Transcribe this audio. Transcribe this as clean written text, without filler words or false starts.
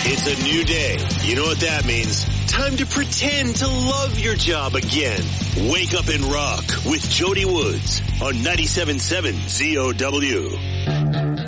It's a new day. You know what that means. Time to pretend to love your job again. Wake up and rock with Jody Woods on 97.7 ZOW.